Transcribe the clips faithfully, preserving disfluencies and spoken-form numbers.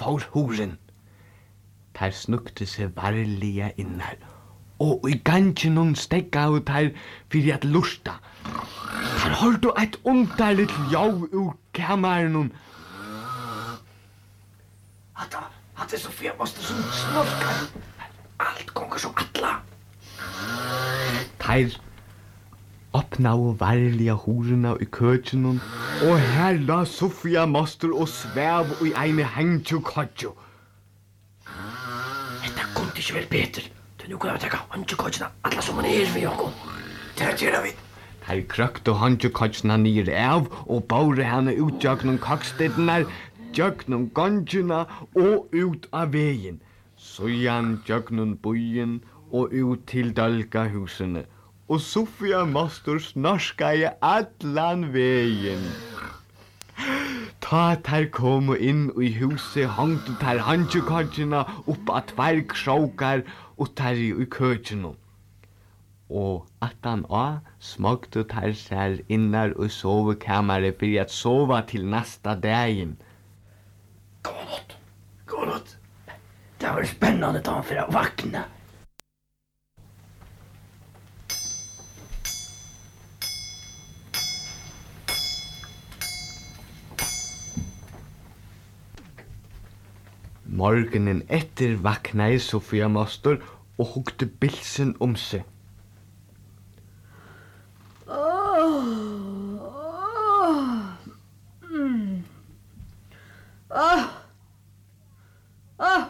får huren. Ter snukte seg varliga innar, og i gangen hon stegga ut her fyrir at lusta. Ter holdt eit underligt jau ur kamaren. Hatta, hatta er Sofia Moster som snorkar. Alt gonger som atla. Ter opnaðu varliga huruna i køkjenun, og her la Sofia Moster og svev i eine hengtjukotjo. Hetta kunde ikke vel beter. Du nu kan jeg teka hengtjukotjena alla som man er vi okko. Det gjør vi. Her krøkte hengtjukotjena nir av, og báre henne ut jögnum kakstednar, jögnum gongina og ut av vegin. Sujan jögnum bujen og ut til dølga husene. Og Sofia Moster snorskaði allan vegin. Ta ter komu inn i huset, hongtu ter handjukotjena upp av tvær krókar og ter i køkjenum. Og attan á smogtu ter sær innar i sovekamare fyrir at sova til næsta dagin. God natt, god natt. Det var spennende dagen for å vakna. Morgenen etter vaknaði Sofia Moster og hugde bilsen om seg. Åh, åh, mm. Åh, åh,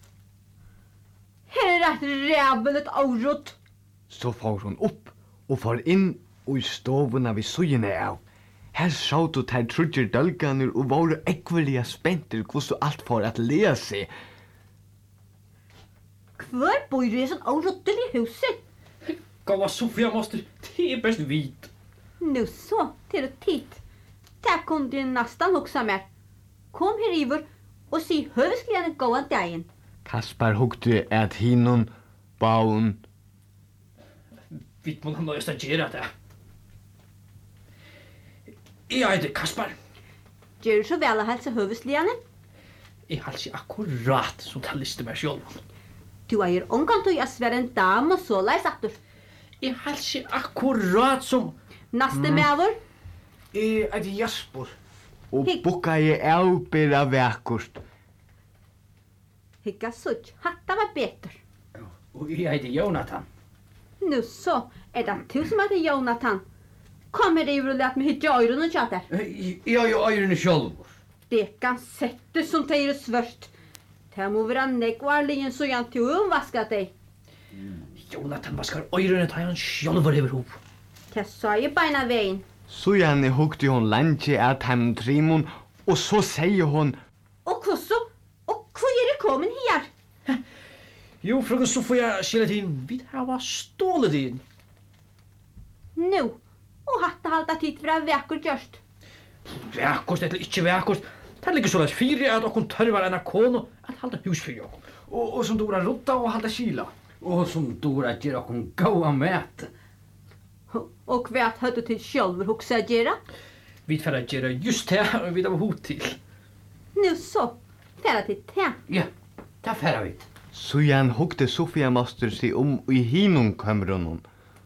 her er et rævelet avrått. Så får hon opp og får inn i stovuna vi sujene av. Her sjåtu ter trudger dølganir og voru ekveliga spentir hvordan alt får at lea seg. Hver bor i sånn avråttel i huset? Gåva Sofia Moster, det er best vit. Nu så, til og titt. Det kunde jeg nästan hugsa mer. Kom her Ivor og si høveskligane gåa dagen. Kaspar hugde at hinun, baun. Vi må nøyest å gjøre det. Jeg heter Kaspar. Gjør du så vel å helse høveskligane? Jeg har ikke akkurat som det lister meg selv. Du eier omgang til å svære en dam og så leis aktor. Jeg har ikke akkurat som... Naste mever? Jeg heter Jasper. Og Hygg. bukka jeg avbera vekkust. Hygga sutt, hatta var beter. Og jeg heter Jonathan. Nu så, er det du som heter Jonathan? Kom her Ivor og let meg hytte øyren og tjater. Jeg har jo øyrene selv. Det kan sette som det er svørst. Det må være nekvarlingen så jeg til å vaske deg. Jonathan vaskar øyrene til han selv over hop. Det sa jeg beina veien. Sujane hugde hon lanje at heim trimon, og så sier hon, Og hvordan? Og hvor er det kommet her? Jo, frøken Sofia Skjeletin, vi har stålet din. Nu, og hatt halda tid fra vekkert gjørst. Vekkust eller ikke vekkust, det ligger såleis fyri at okkur tørvar enn konu at halda hus fyrir okkur. Og, og som dora rutta og halda skila. Og som dora gjer okkur gåa mat. Og hva hadde du til sjølver hoksa gjøre? Vi får gjøre just det og vi har hot til. Nu så, færa til te. Ja, det færa vi. Sujan hugde Sofia Moster seg om i hinun kømrunnen.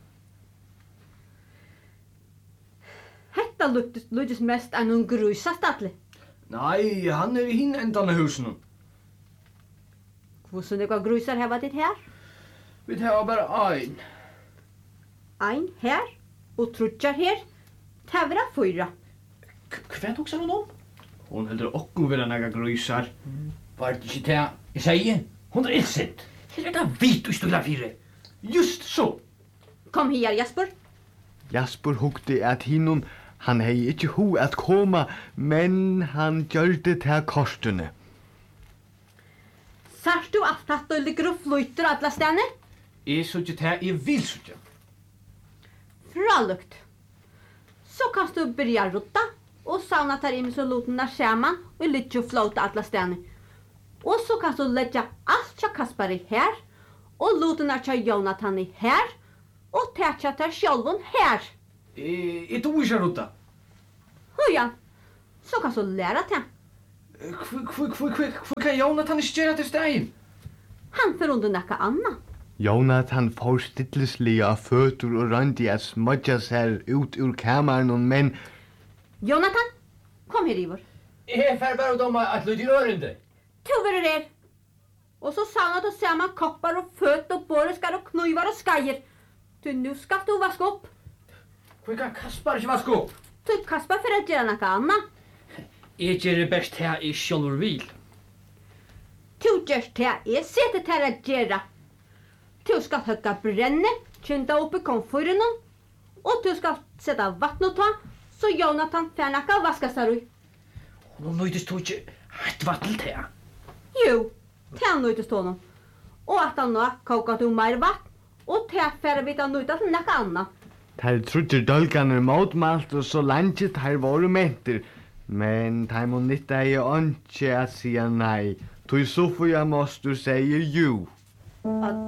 Hetta luktes luktes mest enn hun grusast atli. Nei, han er i hinn endan av husen. Hvordan det var grusar heva ditt her? Vi tar bare ein. Ein her, og trutjar her. Tævra fyra. Hva tok seg hun om? Hon heldur okkur vera nega grusar. Var det ikke det jeg sier? Hon er ilsint. Her er det vit og stula fire. Just så. Kom her, Jasper. Jasper hugde at hinun, han hei ikkje hu at koma, men han gjørde til kostene. Sart du alt at du ligger og flytter alla stene? Jeg så ikke det jeg vil så ikke. Fralukt. Så kan du byrja rutta, og sauna tar inn så luten der saman, og litt og flåta alla stene. Og så kan du letja alt tja Kaspari her, og luten der tja Jonathan i her, og tja tar sjálvun her. Jeg, jeg tog ikke rutta. Hujan, så kan du læra til. Hvor kan Jonathan ikke gjøre til stegen? Han fer under nekka anna. Jonathan får stilleslige av føtter og røndi at smodja seg ut ur kameren, men Jonathan, kom her Ivor. Jeg fer bare om at lyde i ørende. To verur her. Og så savna du saman koppar og føt og boreskar og knuivar og skaier. Du, nu skal du vaske opp. Hvor kan Kaspar ikke vaske opp? Du, Kaspar fer at gjøre nekka anna. Jeg gjør det best her i sjølver vil. Du gjørst det jeg setter til at gjøre. Du skal høgga brenne, kynda opp i komfyren, og du skal sette vatten og ta, så Jonathan fer nekka vaska seg ui. Nå nøydes du ikke et vatten til. Jo, til han nøydes honom. Og at han nå kokat du mer vatten, og til fer vi ta nøyda til nekka anna. Ter trudger dølganer motmalt og så langt her våre menter, men ter må nytta i åndje at sia nei. Tui Sofia Mostur sier jo. Og